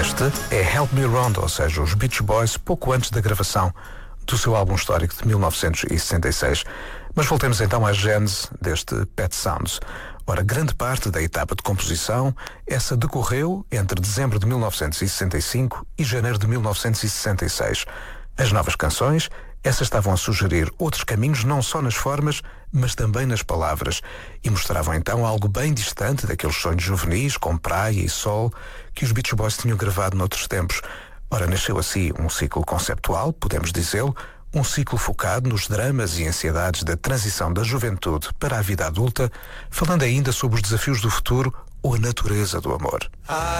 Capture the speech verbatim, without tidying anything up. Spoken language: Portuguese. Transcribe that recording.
Este é Help Me Round, ou seja, os Beach Boys pouco antes da gravação do seu álbum histórico de mil novecentos e sessenta e seis. Mas voltemos então à gênese deste Pet Sounds. Ora, grande parte da etapa de composição, essa decorreu entre dezembro de mil novecentos e sessenta e cinco e janeiro de mil novecentos e sessenta e seis. As novas canções, essas estavam a sugerir outros caminhos não só nas formas, mas também nas palavras, e mostravam então algo bem distante daqueles sonhos juvenis com praia e sol que os Beach Boys tinham gravado noutros tempos. Ora, nasceu assim um ciclo conceptual, podemos dizê-lo, um ciclo focado nos dramas e ansiedades da transição da juventude para a vida adulta, falando ainda sobre os desafios do futuro ou a natureza do amor.